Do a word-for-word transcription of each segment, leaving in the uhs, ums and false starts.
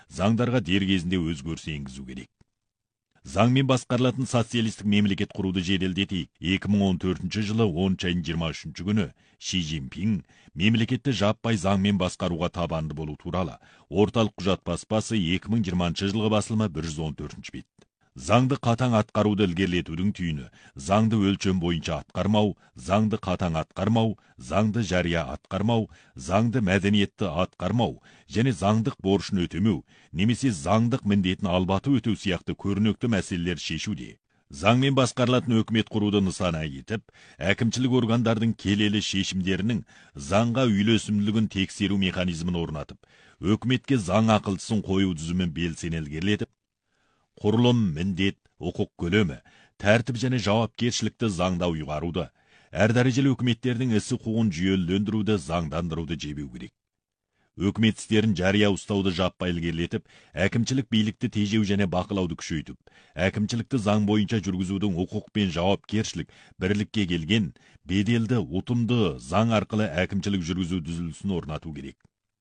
заңдарға дер кезінде өзгеріс енгізу керек. Заңмен басқарылатын социалистік мемлекет құруды жеделдетейік. екі мың он төртінші жылы оныншы айдың жиырма үшінші күні Ши Цзиньпин мемлекетті жаппай заңмен басқаруға табанды болу туралы орталық құжат баспасы екі мың жиырмасыншы жылғы басылымы бір жүз он төртінші бет. Заңды қатаң атқаруды ілгерілетудің түйіні, заңды өлшем бойынша атқармау, заңды қатаң атқармау, заңды жария атқармау, заңды мәдениетті атқармау, және заңдық борышын өтемеу, немесе заңдық міндетін албаты өтеу сияқты көрнекті мәселелер шешуде. Заңмен басқарылатын өкімет құруды нысана етіп, әкімшілік органдардың келелі шешімдерінің заңға үйлесімділігін тексеру механизмін орнатып, өкіметке заң ақылдысын қою түзімін белсене ілгерілетіп, құрылым, міндет, құқық көлемі, тәртіп және жауапкершілікті заңда ұйғаруды, әр дәрежелі өкіметтердің ісі құқығын жүйелендіруді, заңдандыруды жебеу керек. Өкімет істерін жария ұстауды жаппай ілгерілетіп, әкімшілік билікті тежеу және бақылауды күшейтіп, әкімшілікті заң бойынша жүргізудің құқық пен жауапкершілік бірлікке келген, беделді, ұтымды заң арқылы әкімшілік жүргізу түзілісін орнату керек.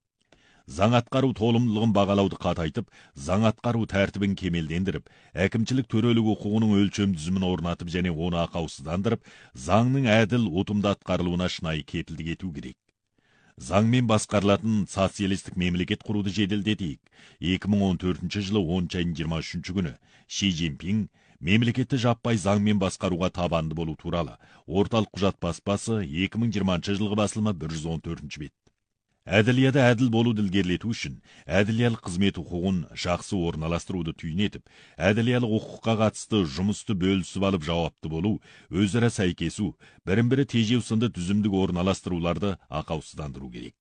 Заң атқару толымдылығын бағалауды қатайтып, заң атқару тәртібін кемелдендіріп, әкімшілік төрелік құқығының өлшем түзімін орнатып және оны ақаусыздандырып, заңның әділ, ұтымды атқарылуына шынайы кепілдік ету керек. Заңмен басқарылатын социалистік мемлекет құруды жеделдетейік. екі мың он төртінші жылы оныншы айдың жиырма үшінші күні Ши Цзиньпин мемлекетті жаппай заңмен басқаруға табанды болу туралы орталық құжат баспасы екі мың жиырмасыншы жылғы басылымы бір жүз он төртінші бет. Әділияда әділ болуды ілгерілету үшін, әділиялық қызмет құқығын жақсы орналастыруды түйін етіп, әділиялық құқыққа қатысты жұмысты бөлісіп алып жауапты болу, өзара сәйкесу, бірін-бірі тежеу сынды түзімдік орналастыруларды ақаусыздандыру керек.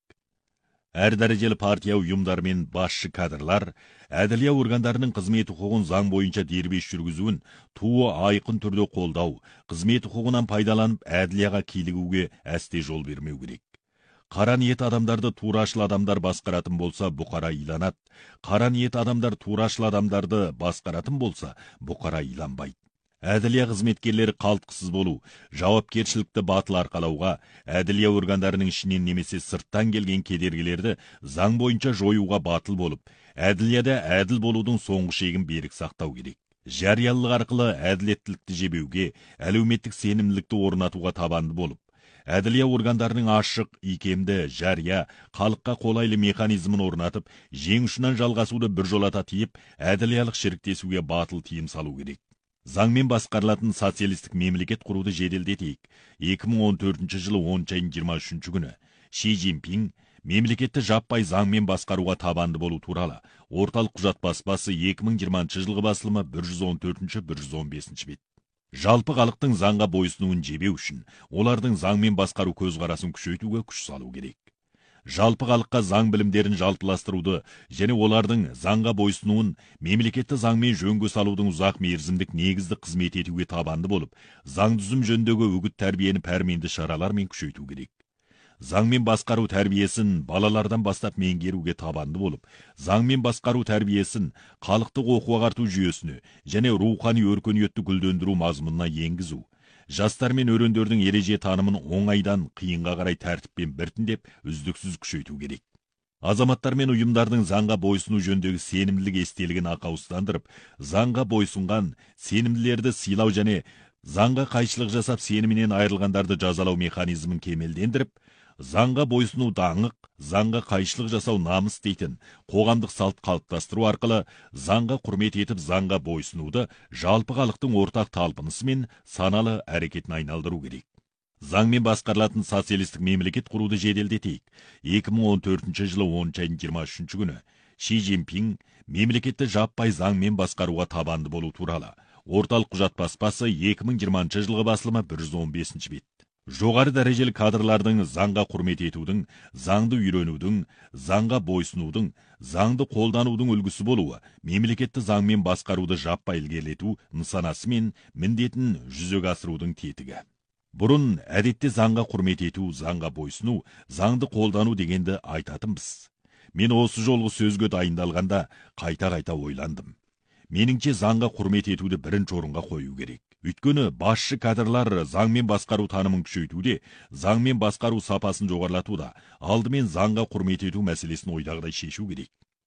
Әр дәрежелі партия ұйымдары мен басшы кадрлар әділия органдарының қызмет құқығын заң бойынша дербес жүргізуін туы айқын түрде қолдау, қызмет құқығынан пайдаланып әділияға килігуге әсте жол бермеу керек. Қара ниет адамдарды турашыл адамдар басқаратын болса, бұқара иланады. Қара ниет адамдар турашыл адамдарды басқаратын болса, бұқара иланбайды. Әділия қызметкерлері қалтқысыз болу, жауапкершілікті батыл арқалауға, әділия органдарының ішінен немесе сырттан келген кедергілерді заң бойынша жоюға батыл болып, әділияда әділ болудың соңғы шегін берік сақтау керек. Жариялылық арқылы әділеттілікті жебеуге, әлеуметтік сенімділікті орнатуға табанды болып, әділия органдарының ашық, икемді, жария, халыққа қолайлы механизмін орнатып, жең ұшынан жалғасуды біржолата тиіп, әділиялық шіріктесуге батыл тиым салу керек. Заңмен басқарылатын социалистік мемлекет құруды жеделдетейік. екі мың он төртінші жылы оныншы айдың жиырма үшінші күні Ши Цзиньпин мемлекетті жаппай заңмен басқаруға табанды болу туралы орталық құжат баспасы екі мың жиырмасыншы жылғы басылымы бір жүз он төртінші бір жүз он бесінші бет. Жалпы халықтың заңға бойсынуын жебеу үшін, олардың заңмен басқару көзқарасын күшейтуге күш салу керек. Жалпы халыққа заң білімдерін жалпыластыруды және олардың заңға бойсынуын мемлекетті заңмен жөнге салудың ұзақ мерзімдік негізді қызмет етуге табанды болып, заң түзім жөніндегі үгіт тәрбиені пәрменді шаралармен күшейту керек. Заңмен басқару тәрбиесін балалардан бастап меңгеруге табанды болып, заңмен басқару тәрбиесін халықтық оқу ағарту жүйесіне және рухани өркениетті гүлдендіру мазмұнына енгізу, жастар мен өрендердің ереже танымын оңайдан қиынға қарай тәртіппен біртіндеп үздіксіз күшейту керек. Азаматтар мен ұйымдардың заңға бойсыну жөніндегі сенімділік естелігін ақаусыздандырып, заңға бойсынған сенімділерді сыйлау және заңға қайшылық жасап сенімінен айырылғандарды жазалау механизмін кемелдендіріп, заңға бойсыну даңық, заңға қайшылық жасау намыс дейтін қоғамдық салт қалыптастыру арқылы заңға құрмет етіп заңға бойсынуды жалпы халықтың ортақ талпынысы мен саналы әрекетін айналдыру керек. Заңмен басқарылатын социалистік мемлекет құруды жеделдетейік. екі мың он төртінші жылы оныншы айдың жиырма үшінші күні Ши Цзиньпин мемлекетті жаппай заңмен басқаруға табанды болу туралы орталық құжат баспасы екі мың жиырмасыншы жылғы басылымы бір жүз он бесінші бет. Жоғары дәрежелі кадрлардың заңға құрмет етудің, заңды үйренудің, заңға бойсынудың, заңды қолданудың үлгісі болуы, мемлекетті заңмен басқаруды жаппай ілгерілету нысанасы мен міндетін жүзеге асырудың тетігі. Бұрын әдетте заңға құрмет ету, заңға бойсыну, заңды қолдану дегенді айтатынбыз. Мен осы жолғы сөзге дайындалғанда қайта-қайта ойландым. Меніңше заңға құрмет етуді бірінші орынға қою керек. Өйткені басшы кадрлар заңмен басқару танымын күшейтуде, заңмен басқару сапасын жоғарлатуда, алдымен заңға құрмет ету мәселесін ойдағыдай шешу керек.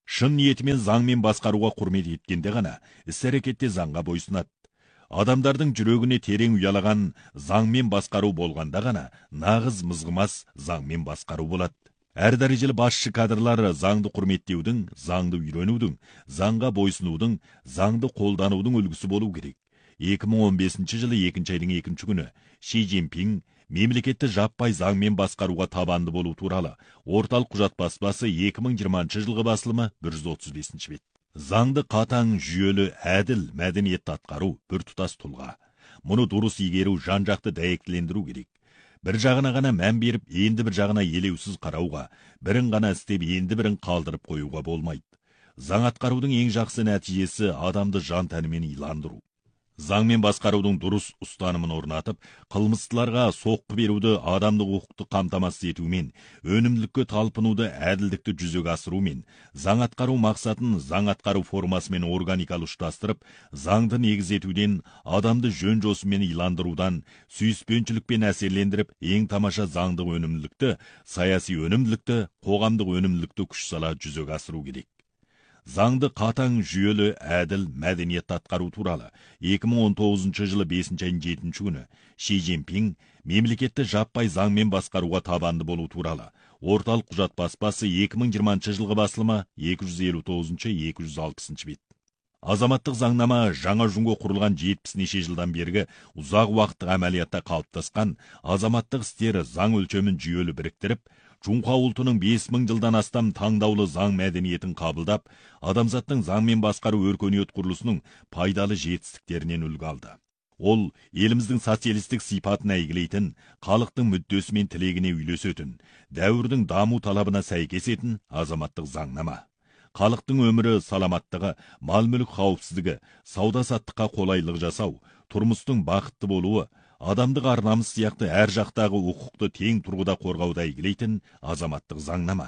Шын ниетімен заңмен басқаруға құрмет еткенде ғана іс-әрекетте заңға бойсынады. Адамдардың жүрегіне терең ұялаған заңмен басқару болғанда ғана нағыз мызғымас заңмен басқару болады. Әр дәрежелі басшы кадрлар заңды құрметтеудің, заңды үйренудің, заңға бойсынудың, заңды қолданудың үлгісі болу керек. екі мың он бесінші жылы екінші айдың екінші күні Ши Цзиньпин мемлекетті жаппай заңмен басқаруға табанды болу туралы орталық құжат баспасы екі мың жиырмасыншы жылғы басылымы бір жүз отыз бесінші бет. Заңды қатаң, жүйелі, әділ, мәдениетті атқару бір тұтас тұлға. Мұны дұрыс игеру, жан-жақты дәйектілендіру керек. Бір жағына ғана мән беріп, енді бір жағына елеусіз қарауға, бірін ғана істеп, енді бірін қалдырып қоюға болмайды. Заң атқарудың ең жақсы нәтижесі адамды жан тәнімен иландыру. Заңмен басқарудың дұрыс ұстанымын орнатып, қылмыстыларға соққы беруді адамдық құқықты қамтамасыз етумен, өнімділікке талпынуды әділдікті жүзеге асырумен, заң атқару мақсатын заң атқару формасымен органикалы ұштастырып, заңды негіз етуден, адамды жөн жосымен иландырудан, сүйіспеншілікпен әсерлендіріп, ең тамаша заңдық өнімділікті, саяси өнімділікті, қоғамдық өнімділікті күш сала жүзеге асыру керек. Заңды қатаң, жүйелі, әділ, мәдениетті атқару туралы екі мың он тоғызыншы жылы бесінші айдың жетінші күні Ши Цзиньпин мемлекетті жаппай заңмен басқаруға табанды болу туралы орталық құжат баспасы екі мың жиырмасыншы жылғы басылымы екі жүз елу тоғызыншы - екі жүз алпысыншы бет. Азаматтық заңнама жаңа жүнге құрылған жетпіс жылдан бергі ұзақ уақыттық әмәлиятта қалыптасқан азаматтық істері заң өлшемін жүйелі біріктіріп, Жұңқа ұлтының бес мың жылдан астам таңдаулы заң мәдениетін қабылдап, адамзаттың заңмен басқару өркениет құрылысының пайдалы жетістіктерінен үлгі алды. Ол, еліміздің социалистік сипатын әйгілейтін, халықтың мүддесі мен тілегіне үйлесетін, дәуірдің даму талабына сәйкес етін азаматтық заңнама. Халықтың өмірі, саламаттығы, мал-мүлік қауіпсіздігі, сауда-саттыққа қолайлық жасау, тұрмыстың бақытты болуы, адамдық ар-намыс сияқты әр жақтағы құқықты тең тұрғыда қорғауды әйгілейтін азаматтық заңнама.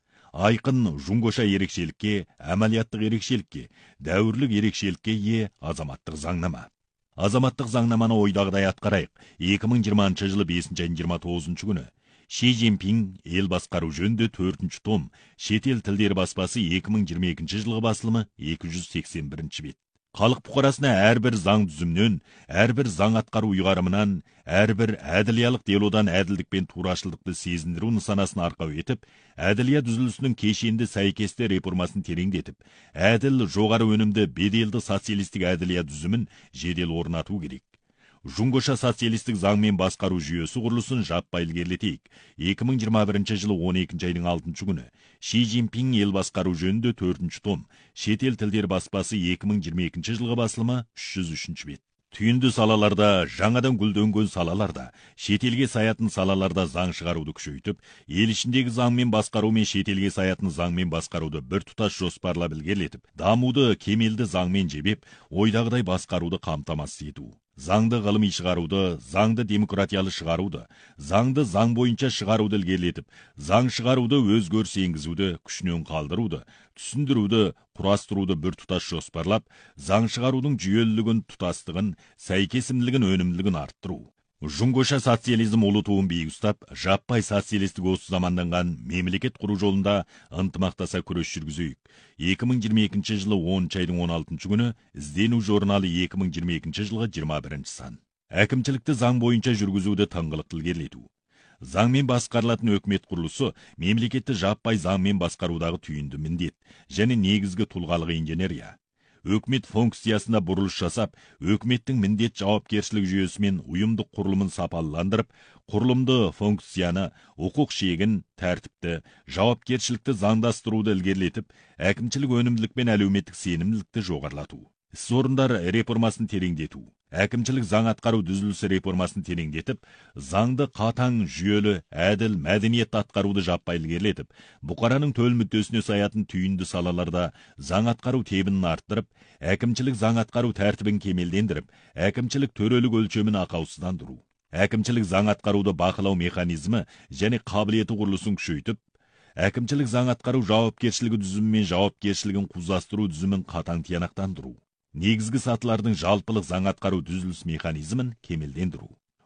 Айқын, жұңғоша ерекшелікке, әмәлияттық ерекшелікке, дәуірлік ерекшелікке ие азаматтық заңнама. Азаматтық заңнаманы ойдағыдай атқарайық. екі мың жиырмасыншы жылы бесінші айдың жиырма тоғызыншы күні Ши Цзиньпин ел басқару жөнінде төртінші том шетел тілдері баспасы екі мың жиырма екінші жылғы басылымы екі жүз сексен бірінші бет. Халық бұқарасына әрбір заң түзімнен, әрбір заң атқару ұйғарымынан, әрбір әділиялық делодан әділдік пен турашылдықты сезіндіру нысанасын арқау етіп, әділия түзілісінің кешенді сәйкесті реформасын тереңдетіп, әділ, жоғары өнімді, беделді социалистік әділия түзімін жедел орнату керек. Жұңғыша социалистік заңмен басқару жүйесі құрылысын жаппай ілгерілетейік. екі мың жиырма бірінші жылы он екінші айдың алтыншы күні Ши Цзиньпин ел басқару жөнінде төртінші том шетел тілдері баспасы екі мың жиырма екінші жылғы басылымы үш жүз үшінші бет. Түйінді салаларда, жаңадан гүлденген салаларда, шетелге саятын салаларда заң шығаруды күшейтіп, ел ішіндегі заңмен басқару мен шетелге саятын заңмен басқаруды бір тұтас жоспарлап ілгерілетіп, дамуды кемелді заңмен жебеп, ойдағыдай басқаруды қамтамасыз ету. Заңды ғылыми шығаруды, заңды демократиялы шығаруды, заңды заң бойынша шығаруды ілгерілетіп, заң шығаруды өзгеріс енгізуді, күшінен қалдыруды, түсіндіруді, құрастыруды бір тұтас жоспарлап, заң шығарудың жүйелілігін, тұтастығын, сәйкесімділігін, өнімділігін арттыру. Жұңғыша социализм ұлы туын биік ұстап, жаппай социалистік осы заманданған мемлекет құру жолында ынтымақтаса күрес жүргізейік. екі мың жиырма екінші жылы оныншы айдың он алтыншы күні іздену журналы екі мың жиырма екінші жылғы жиырма бірінші сан. Әкімшілікті заң бойынша жүргізуді тыңғылықты ілгерілету. Заңмен басқарылатын өкімет құрылысы мемлекетті жаппай заңмен басқарудағы түйінді міндет және негізгі тұлғалық инженерия. Өкімет функциясына бұрылыс жасап, өкіметтің міндет жауапкершілік жүйесімен ұйымдық құрылымын сапалыландырып, құрылымды функцияны, құқық шегін, тәртіпті, жауапкершілікті заңдастыруды ілгерілетіп, әкімшілік өнімділік пен әлеуметтік сенімділікті жоғарылату. Іс орындар реформасын тереңдету. Әкімшілік заң атқару түзілісі реформасын тереңдетіп, заңды қатаң, жүйелі, әділ, мәдениетті атқаруды жаппай ілгерілетіп, бұқараның төл мүддесіне саятын түйінді салаларда заң атқару тебінін арттырып, әкімшілік заң атқару тәртібін кемелдендіріп, әкімшілік төрелік өлшемін ақаусыздандыру. Әкімшілік заң атқаруды бақылау механизмі және қабілеті құрылысын күшейтіп, әкімшілік заң атқару жауапкершілігі түзімі мен жауапкершілігін қузастыру түзімін қатаң тиянақтандыру. Негізгі сатылардың жалпылық заң атқару түзіліс механизмін кемелдендіру.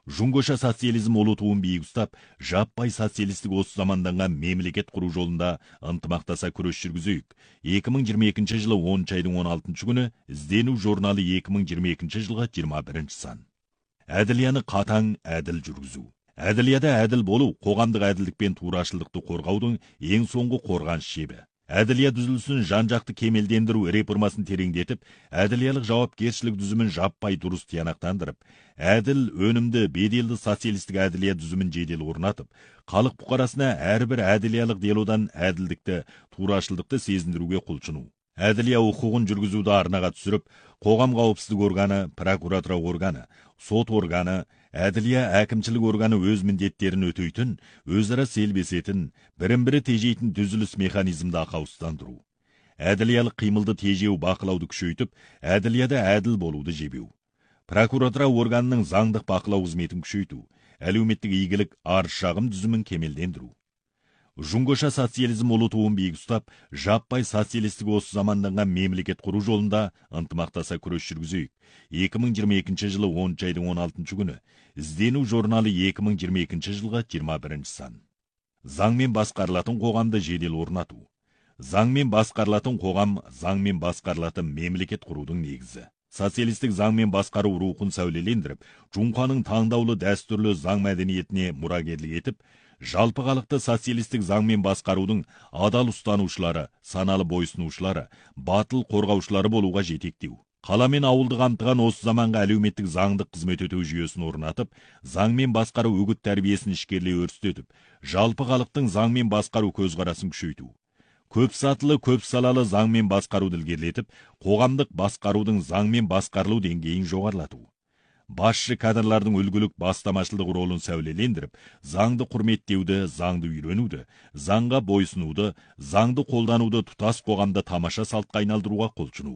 Жуңгоша социализм ұлы туын биік ұстап, жаппай социалистік осы заманданған мемлекет құру жолында ынтымақтаса күрес жүргізейік. екі мың жиырма екінші жылы оныншы айдың он алтыншы күні іздену журналы екі мың жиырма екінші жылғы жиырма бірінші сан. Әділияны қатаң әділ жүргізу. Әділияда әділ болу, қоғамдық әділдік пен турашылдықты қорғаудың ең соңғы қорғаныс шебі. Әділия түзілісін жан-жақты кемелдендіру реформасын тереңдетіп, әділиялық жауапкершілік түзімін жаппай дұрыс тиянақтандырып, әділ, өнімді, беделді социалистік әділия түзімін жедел орнатып, халық бұқарасына әрбір әділиялық делодан әділдікті, турашылдықты сезіндіруге құлшыну. Әділия құқығын жүргізуді арнаға түсіріп, қоғам қауіпсіздік органы, прокуратура органы, сот органы, әділия әкімшілік органы өз міндеттерін өтейтін, өзара селбесетін, бірін-бірі тежейтін түзіліс механизмді ақаусыздандыру. Әділиялық қимылды тежеу, бақылауды күшейтіп, әділияда әділ болуды жебеу. Прокуратура органының заңдық бақылау қызметін күшейту, әлеуметтік игілік, арыз-шағым түзімін кемелдендіру. Жуңгоша социализм ұлы туын биік ұстап, жаппай социалистік осы заманданған мемлекет құру жолында ынтымақтаса күрес жүргізейік. екі мың жиырма екінші жылы оныншы айдың он алтыншы күні іздену журналы екі мың жиырма екінші жылғы жиырма бірінші сан. Заңмен басқарылатын қоғамды жедел орнату. Заңмен басқарылатын қоғам, заңмен басқарылатын мемлекет құрудың негізі. Социалистік заңмен басқару рухын сәулелендіріп, Жұңқаның таңдаулы дәстүрлі заң мәдениетіне мұрагерлік етіп, жалпы халықты социалистік заңмен басқарудың адал ұстанушылары, саналы бойсынушылары, батыл қорғаушылары болуға жетектеу. Қала мен ауылды қамтыған осы заманға әлеуметтік заңдық қызмет өтеу жүйесін орнатып, заңмен басқару үгіт тәрбиесін ішкерлей өрістетіп, жалпы халықтың заңмен басқару көзқарасын күшейту. Көп сатылы, көп салалы заңмен басқаруды ілгерілетіп, қоғамдық басқарудың заңмен басқарылу деңгейін жоғарылату. Басшы кадрлардың үлгілік бастамашылдық ролын сәулелендіріп, заңды құрметтеуді, заңды үйренуді, заңға бойсынуды, заңды қолдануды тұтас қоғамда тамаша салтқа айналдыруға құлшыну.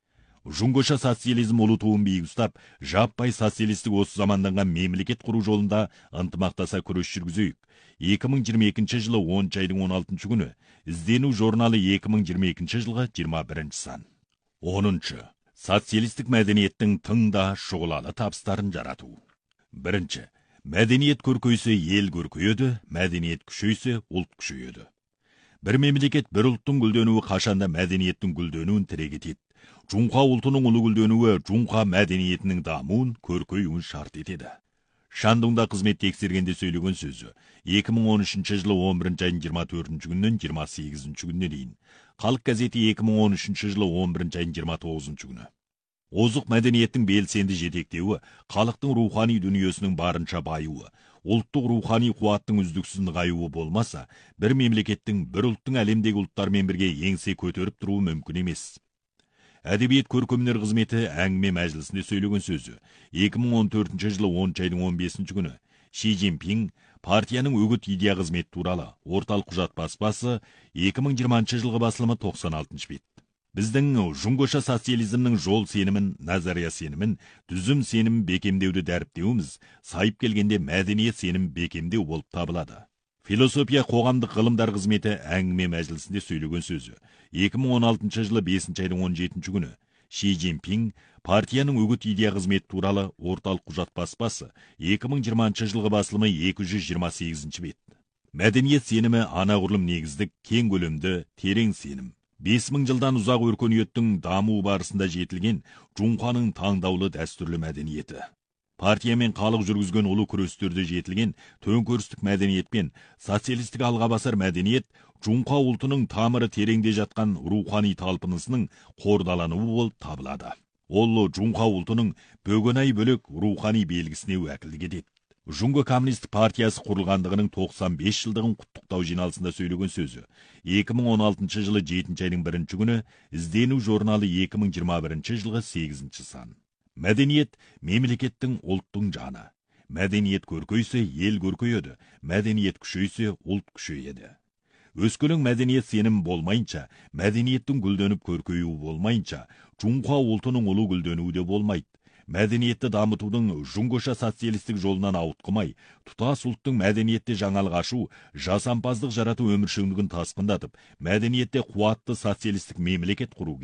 Жуңгоша социализм ұлы туын биік ұстап, жаппай социалистік осы заманданған мемлекет құру жолында ынтымақтаса күрес жүргізейік. екі мың жиырма екінші жылы оныншы айдың он алтыншы күні іздену журналы екі мың жиырма екінші жылғы жиырма бірінші сан. оныншы. Социалистік мәдениеттің тыңда шұғылалы табыстарын жарату. Бірінші. Мәдениет көркейсе, ел көркейеді, мәдениет күшейсе, ұлт күшейеді. Бір мемлекет, бір ұлттың гүлденуі қашанда мәдениеттің гүлденуін тірек етеді. Жұңқа ұлтының ұлы гүлденуі Жұңқа мәдениетінің дамуын, көркеюін шарт етеді. Шандыңда қызмет тексергенде сөйлеген сөзі екі мың он үшінші жылы он бірінші айдың жиырма төртінші күнінен жиырма сегізінші күніне дейін. Халық газеті екі мың он үшінші жылы он бірінші айдың жиырма тоғызыншы күні. Озық мәдениеттің белсенді жетектеуі, халықтың рухани дүниесінің барынша байуы, ұлттық рухани қуаттың үздіксіз нығаюы болмаса, бір мемлекеттің, бір ұлттың әлемдегі ұлттармен бірге еңсе көтеріп тұруы мүмкін емес. Әдебиет көркемдер қызметі әңгіме мәжілісінде сөйлеген сөзі екі мың он төртінші жылы оныншы айдың он бесінші күні. Ши Цзиньпин партияның үгіт идея қызметі туралы орталық құжат баспасы екі мың жиырмасыншы жылғы басылымы тоқсан алтыншы бет. Біздің Жуңгоша социализмнің жол сенімін, назария сенімін, түзім сенімін бекемдеуді дәріптеуіміз, сайып келгенде мәдениет сенім бекемдеу болып табылады. Философия қоғамдық ғылымдар қызметі әңгіме мәжілісінде сөйлеген сөзі екі мың он алтыншы жылы бесінші айдың он жетінші күні. Ши Цзиньпин партияның үгіт идея қызметі туралы орталық құжат баспасы екі мың жиырмасыншы жылғы басылымы екі жүз жиырма сегізінші бет. Мәдениет сенімі анағұрлым негіздік, кең көлемді, терең сенім. бес мың жылдан ұзақ өркениеттің дамуы барысында жетілген Жұңқаның таңдаулы дәстүрлі мәдениеті. Партия мен халық жүргізген ұлы күрестерде жетілген төңкерістік мәдениет пен социалистік алғабасар мәдениет Жұңқа ұлтының тамыры тереңде жатқан рухани талпынысының қордалануы болып табылады. Ол Жұңқа ұлтының бөгенай бөлек рухани белгісіне уәкілдік етеді. Жұңғы коммунист партиясы құрылғандығының тоқсан бес жылдығын құттықтау жиналысында сөйлеген сөзі екі мың он алтыншы жылы жетінші айдың бірінші күні. Іздену журналы екі мың жиырма бірінші жылғы сегізінші сан. Мәдениет мемлекеттің, ұлттың жаны. Мәдениет көркейсе, ел көркейеді, мәдениет күшейсе, ұлт күшейеді. Өскелең мәдениет сенім болмайынша, мәдениеттің гүлденіп көркеюі болмайынша, Жұңқа ұлтының ұлы гүлденуі де болмайды. Мәдениетті дамытудың Жұңгоша социалистік жолынан ауытқымай, тұтас ұлттың мәдениетте жаңалық ашу, жасампаздық жарату өміршеңдігін тасқындатып, мәдениетте қуатты социалистік мемлекет құру керек.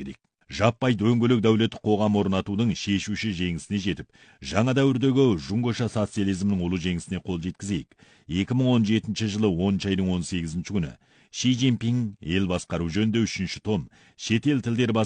жаппай дөңгөлек дәулеттік қоғам орнатудың шешуші жеңісіне жетіп, жаңа дәуірдегі жуңғыша социализмнің ұлы жеңісіне қол жеткізейік. екі мың он жетінші жылы оныншы айдың он сегізінші күні Ши Цзиньпин ел басқару жөнінде үшінші том шетел тілдері